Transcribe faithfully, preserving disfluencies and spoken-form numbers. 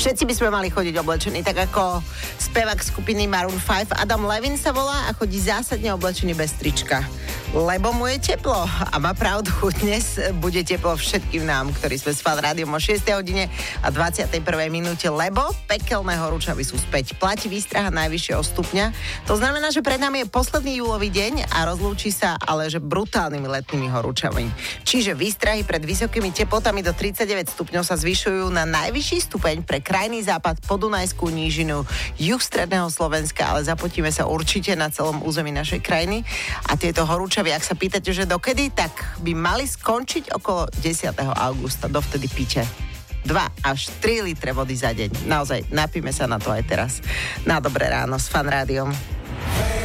Všetci by sme mali chodiť oblečení, tak ako spevák skupiny Maroon päť. Adam Levine sa volá a chodí zásadne oblečený bez trička. Lebo mu je teplo. A má pravdu, dnes bude teplo všetkým nám, ktorí sme s Fan Rádiom o šiestej hodine a dvadsiatej prvej minúte, lebo pekelné horúčavy sú späť. Platí výstraha najvyššieho stupňa. To znamená, že pred nami je posledný júlový deň a rozlúči sa ale že brutálnymi letnými horúčavami. Čiže výstrahy pred vysokými teplotami do tridsaťdeväť stupňov sa zvyšujú na najvyšší stupeň pre krajný západ, podunajskú nížinu, juh stredného Slovenska, ale zapotíme sa určite na celom území našej krajiny. A tieto horúčavy, ak sa pýtate, že dokedy, tak by mali skončiť okolo desiateho augusta. Dovtedy píte dva až tri litre vody za deň. Naozaj, napíme sa na to aj teraz. Na dobré ráno s Fan Rádiom.